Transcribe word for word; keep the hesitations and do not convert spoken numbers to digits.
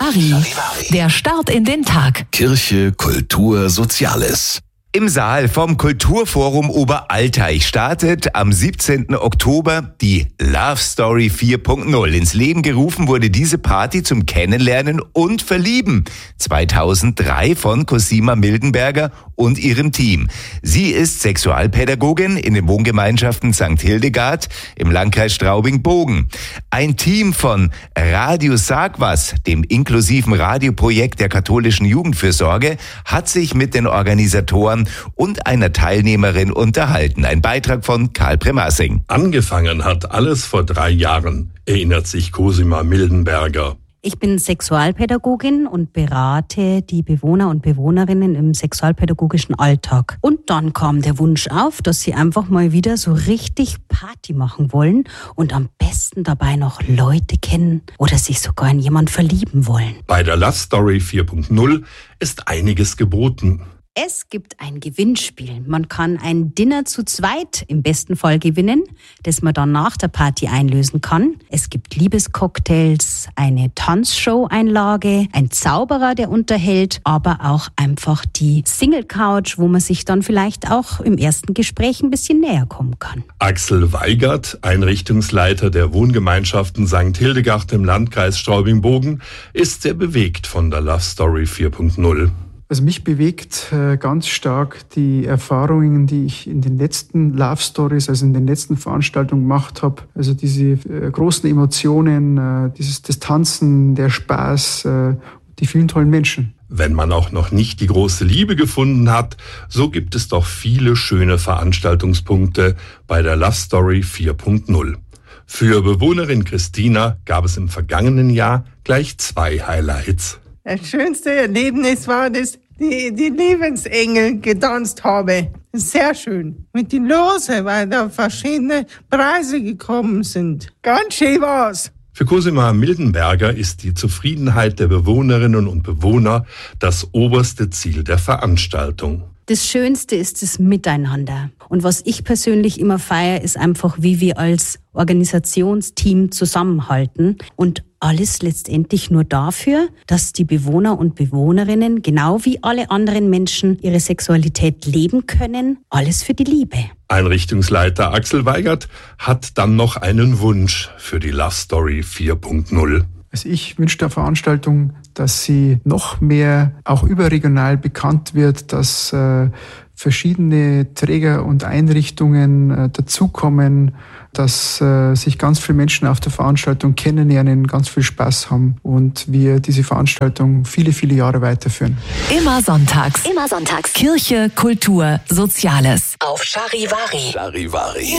Charivari, der Start in den Tag. Kirche, Kultur, Soziales. Im Saal vom Kulturforum Oberalteich startet am siebzehnten Oktober die Love Story vier Punkt null. Ins Leben gerufen wurde diese Party zum Kennenlernen und Verlieben zweitausenddrei von Cosima Mildenberger und ihrem Team. Sie ist Sexualpädagogin in den Wohngemeinschaften Sankt Hildegard im Landkreis Straubing-Bogen. Ein Team von Radio Sag was, dem inklusiven Radioprojekt der katholischen Jugendfürsorge, hat sich mit den Organisatoren und einer Teilnehmerin unterhalten. Ein Beitrag von Karl Premassing. Angefangen hat alles vor drei Jahren, erinnert sich Cosima Mildenberger. Ich bin Sexualpädagogin und berate die Bewohner und Bewohnerinnen im sexualpädagogischen Alltag. Und dann kam der Wunsch auf, dass sie einfach mal wieder so richtig Party machen wollen und am besten dabei noch Leute kennen oder sich sogar in jemand verlieben wollen. Bei der Love Story vier Punkt null ist einiges geboten. Es gibt ein Gewinnspiel. Man kann ein Dinner zu zweit im besten Fall gewinnen, das man dann nach der Party einlösen kann. Es gibt Liebescocktails, eine Tanzshow-Einlage, ein Zauberer, der unterhält, aber auch einfach die Single-Couch, wo man sich dann vielleicht auch im ersten Gespräch ein bisschen näher kommen kann. Axel Weigert, Einrichtungsleiter der Wohngemeinschaften Sankt Hildegard im Landkreis Straubing-Bogen, ist sehr bewegt von der Love Story vier Punkt null. Also mich bewegt äh, ganz stark die Erfahrungen, die ich in den letzten Love Stories, also in den letzten Veranstaltungen gemacht habe. Also diese äh, großen Emotionen, äh, dieses das Tanzen, der Spaß, äh, die vielen tollen Menschen. Wenn man auch noch nicht die große Liebe gefunden hat, so gibt es doch viele schöne Veranstaltungspunkte bei der Love Story vier Punkt null. Für Bewohnerin Christina gab es im vergangenen Jahr gleich zwei Highlights. Das schönste Erlebnis war, dass die, die Lebensengel getanzt habe. Sehr schön. Mit den Lose, weil da verschiedene Preise gekommen sind. Ganz schön war's. Für Cosima Mildenberger ist die Zufriedenheit der Bewohnerinnen und Bewohner das oberste Ziel der Veranstaltung. Das Schönste ist das Miteinander. Und was ich persönlich immer feiere, ist einfach, wie wir als Organisationsteam zusammenhalten. Und alles letztendlich nur dafür, dass die Bewohner und Bewohnerinnen, genau wie alle anderen Menschen, ihre Sexualität leben können. Alles für die Liebe. Einrichtungsleiter Axel Weigert hat dann noch einen Wunsch für die Love Story vier Punkt null. Also ich wünsche der Veranstaltung, dass sie noch mehr auch überregional bekannt wird, dass äh, verschiedene Träger und Einrichtungen äh, dazukommen, dass äh, sich ganz viele Menschen auf der Veranstaltung kennenlernen, ganz viel Spaß haben und wir diese Veranstaltung viele, viele Jahre weiterführen. Immer sonntags. Immer sonntags. Kirche, Kultur, Soziales. Auf Charivari. Charivari.